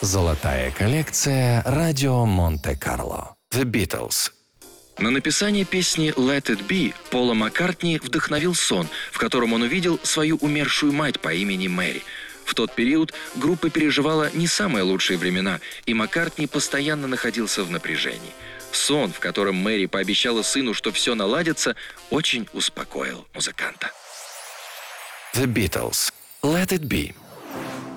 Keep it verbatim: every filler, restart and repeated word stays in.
Золотая коллекция «Радио Монте-Карло». The Beatles. На написание песни «Let It Be» Пола Маккартни вдохновил сон, в котором он увидел свою умершую мать по имени Мэри. В тот период группа переживала не самые лучшие времена, и Маккартни постоянно находился в напряжении. Сон, в котором Мэри пообещала сыну, что все наладится, очень успокоил музыканта. The Beatles. Let It Be.